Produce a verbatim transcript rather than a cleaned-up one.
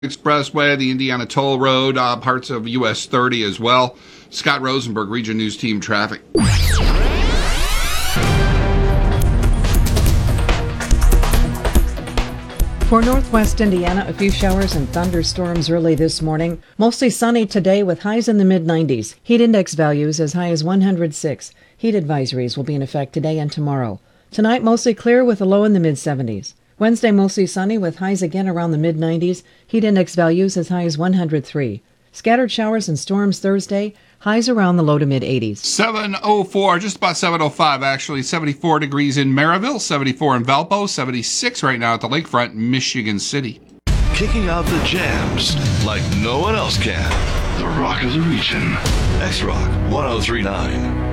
Expressway, the Indiana Toll Road, uh, parts of U S thirty as well. Scott Rosenberg, Region News Team Traffic. For northwest Indiana, a few showers and thunderstorms early this morning. Mostly sunny today with highs in the mid nineties. Heat index values as high as one hundred six. Heat advisories will be in effect today and tomorrow. Tonight, mostly clear with a low in the mid seventies. Wednesday, mostly sunny with highs again around the mid nineties. Heat index values as high as one hundred three. Scattered showers and storms Thursday. Highs around the low to mid eighties. seven oh four, just about seven oh five actually. seventy-four degrees in Maryville, seventy-four in Valpo, seventy-six right now at the lakefront, Michigan City. Kicking out the jams like no one else can. The Rock of the Region. X-Rock one oh three point nine.